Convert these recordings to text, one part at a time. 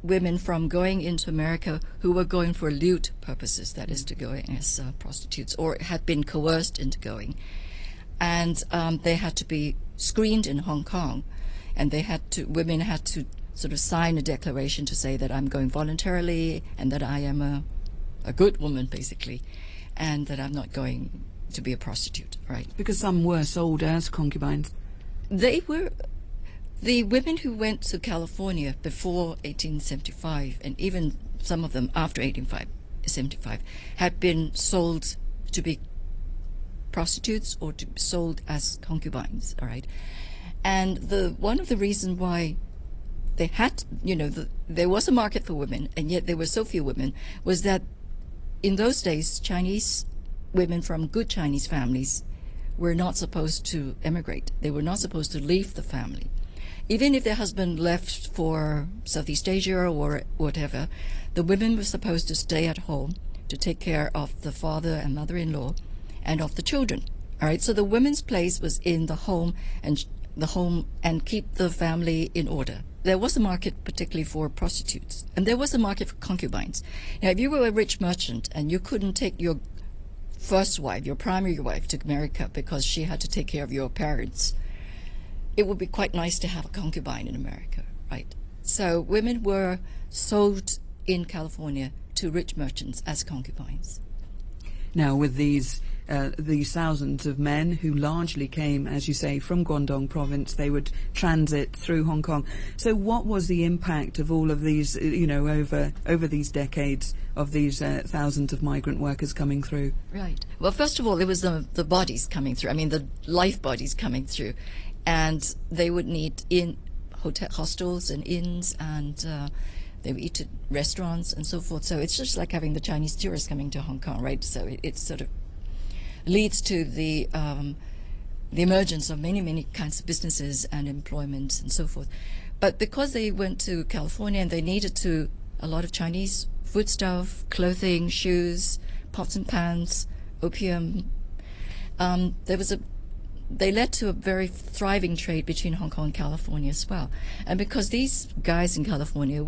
women from going into America who were going for lewd purposes, that is, to go as prostitutes, or had been coerced into going. And they had to be screened in Hong Kong, and women had to sort of sign a declaration to say that I'm going voluntarily and that I am a good woman, basically, and that I'm not going to be a prostitute, right? Because some were sold as concubines. They were... The women who went to California before 1875, and even some of them after 1875, had been sold to be prostitutes or to be sold as concubines, all right? And one of the reasons why they had, there was a market for women, and yet there were so few women, was that in those days, Chinese women from good Chinese families were not supposed to emigrate. They were not supposed to leave the family. Even if their husband left for Southeast Asia or whatever, the women were supposed to stay at home to take care of the father and mother-in-law and of the children. All right, so the women's place was in the home and keep the family in order. There was a market particularly for prostitutes, and there was a market for concubines. Now, if you were a rich merchant and you couldn't take your first wife, your primary wife, to America because she had to take care of your parents, it would be quite nice to have a concubine in America, right? So women were sold in California to rich merchants as concubines. Now, with these thousands of men who largely came, as you say, from Guangdong province, they would transit through Hong Kong. So what was the impact of all of these, over these decades of these thousands of migrant workers coming through? Right. Well, first of all, it was the bodies coming through. I mean, the life bodies coming through. And they would need hostels and inns, and they would eat at restaurants and so forth. So it's just like having the Chinese tourists coming to Hong Kong, right? So it sort of leads to the emergence of many, many kinds of businesses and employment and so forth. But because they went to California and they needed a lot of Chinese foodstuff, clothing, shoes, pots and pans, opium, they led to a very thriving trade between Hong Kong and California as well. And because these guys in California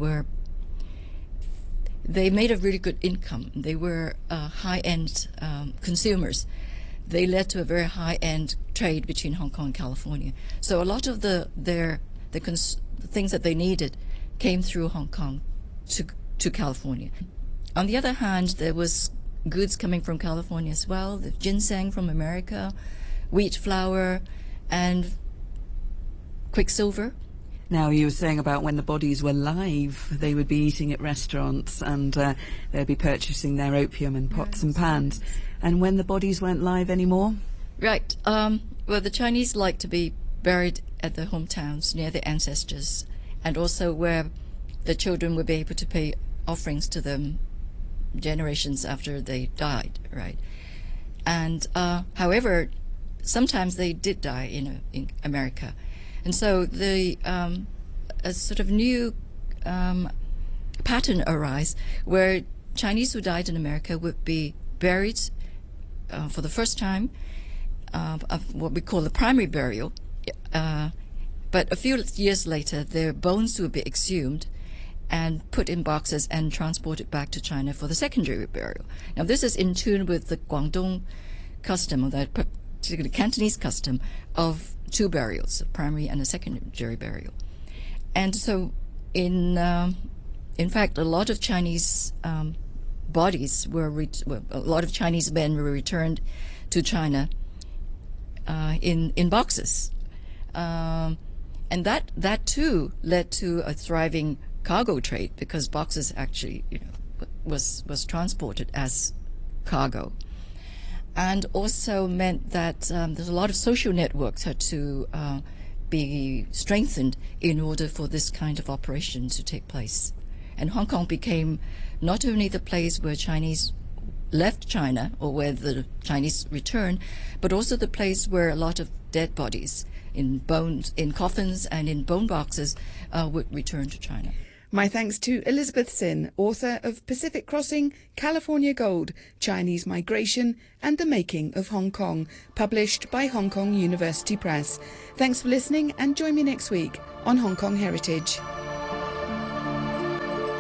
they made a really good income. They were high-end consumers. They led to a very high-end trade between Hong Kong and California. So a lot of the things that they needed came through Hong Kong to California. On the other hand, there was goods coming from California as well, the ginseng from America, wheat flour, and quicksilver. Now, you were saying about when the bodies were live, they would be eating at restaurants and they'd be purchasing their opium and pots and pans. And when the bodies weren't live anymore? Right. Well, the Chinese like to be buried at their hometowns near their ancestors, and also where the children would be able to pay offerings to them generations after they died, right? And however, sometimes they did die in America. And so a sort of new pattern arose where Chinese who died in America would be buried for the first time of what we call the primary burial. But a few years later, their bones would be exhumed and put in boxes and transported back to China for the secondary burial. Now, this is in tune with the Guangdong custom, or that particularly Cantonese custom, of two burials, a primary and a secondary burial. And so in fact, a lot of Chinese bodies a lot of Chinese men were returned to China in boxes. And that too led to a thriving cargo trade, because boxes actually was transported as cargo. And also meant that there's a lot of social networks had to be strengthened in order for this kind of operation to take place. And Hong Kong became not only the place where Chinese left China, or where the Chinese returned, but also the place where a lot of dead bodies in coffins and in bone boxes would return to China. My thanks to Elizabeth Sin, author of Pacific Crossing, California Gold, Chinese Migration and the Making of Hong Kong, published by Hong Kong University Press. Thanks for listening, and join me next week on Hong Kong Heritage.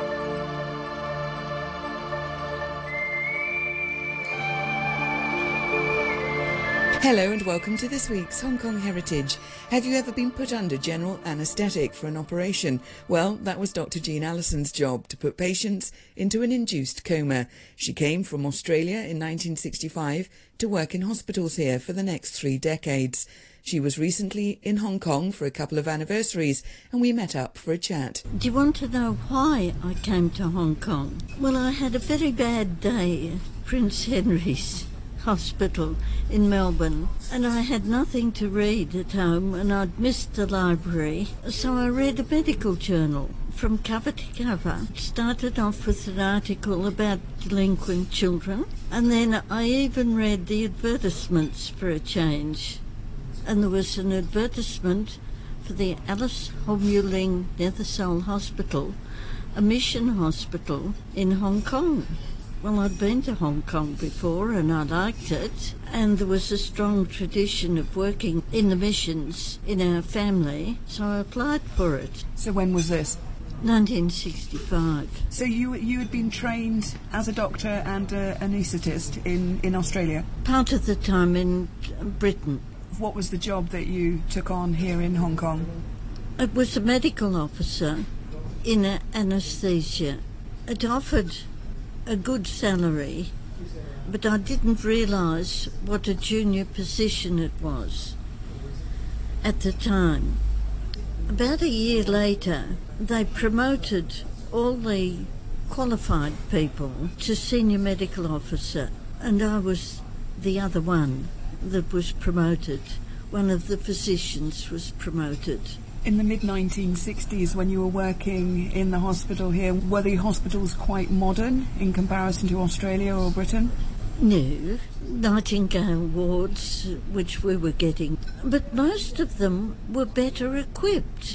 Hello and welcome to this week's Hong Kong Heritage. Have you ever been put under general anaesthetic for an operation? Well, that was Dr. Jean Allison's job, to put patients into an induced coma. She came from Australia in 1965 to work in hospitals here for the next 3 decades. She was recently in Hong Kong for a couple of anniversaries and we met up for a chat. Do you want to know why I came to Hong Kong? Well, I had a very bad day at Prince Henry's Hospital in Melbourne, and I had nothing to read at home and I'd missed the library, so I read a medical journal from cover to cover. Started off with an article about delinquent children, and then I even read the advertisements for a change. And there was an advertisement for the Alice Ho Mu Ling Nethersole Hospital, a mission hospital in Hong Kong. Well, I'd been to Hong Kong before and I liked it, and there was a strong tradition of working in the missions in our family, so I applied for it. So when was this? 1965. So you had been trained as a doctor and an anaesthetist in Australia? Part of the time in Britain. What was the job that you took on here in Hong Kong? It was a medical officer in anaesthesia. It offered a good salary, but I didn't realise what a junior position it was at the time. About a year later, they promoted all the qualified people to senior medical officer, and I was the other one that was promoted. One of the physicians was promoted. In the mid-1960s, when you were working in the hospital here, were the hospitals quite modern in comparison to Australia or Britain? No, Nightingale wards, which we were getting, but most of them were better equipped,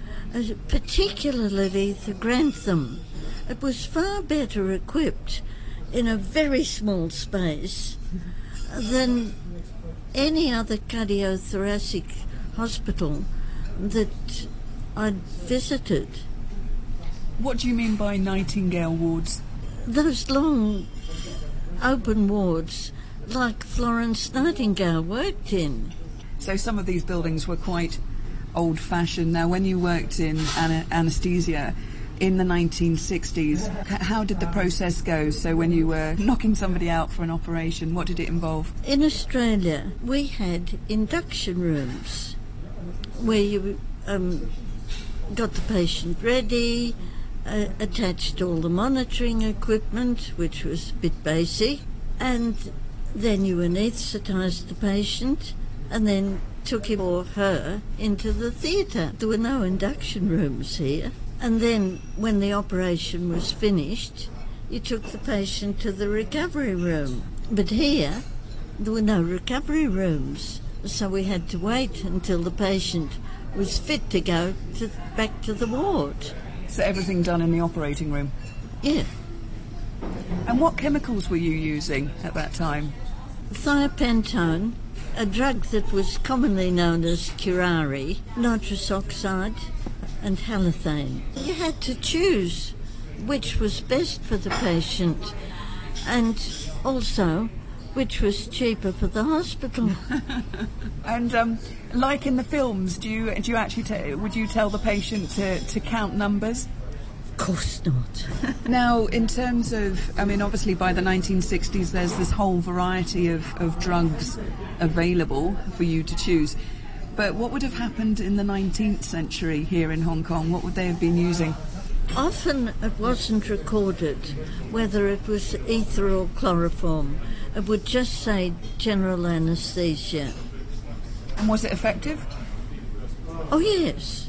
particularly the Grantham. It was far better equipped in a very small space than any other cardiothoracic hospital that I'd visited. What do you mean by Nightingale wards? Those long open wards like Florence Nightingale worked in. So some of these buildings were quite old-fashioned. Now, when you worked in anaesthesia in the 1960s, how did the process go? So when you were knocking somebody out for an operation, what did it involve? In Australia, we had induction rooms where you got the patient ready, attached all the monitoring equipment, which was a bit basic, and then you anaesthetised the patient and then took him or her into the theatre. There were no induction rooms here. And then when the operation was finished, you took the patient to the recovery room. But here, there were no recovery rooms. So we had to wait until the patient was fit to go back to the ward. So everything done in the operating room? Yeah. And what chemicals were you using at that time? Thiopentone, a drug that was commonly known as curare, nitrous oxide and halothane. You had to choose which was best for the patient and also which was cheaper for the hospital. And like in the films, do you actually would you tell the patient to count numbers? Of course not. Now, in terms of, I mean, obviously by the 1960s, there's this whole variety of drugs available for you to choose. But what would have happened in the 19th century here in Hong Kong? What would they have been using? Often it wasn't recorded whether it was ether or chloroform. It would just say general anaesthesia. And was it effective? Oh, yes.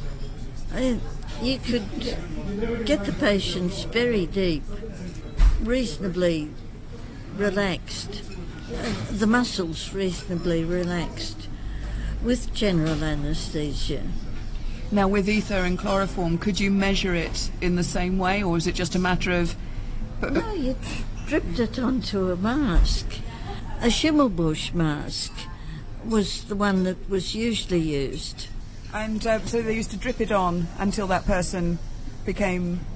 You could get the patients very deep, reasonably relaxed, the muscles reasonably relaxed, with general anaesthesia. Now, with ether and chloroform, could you measure it in the same way, or is it just a matter of... No, you dripped it onto a mask. A Schimmelbusch mask was the one that was usually used. And so they used to drip it on until that person became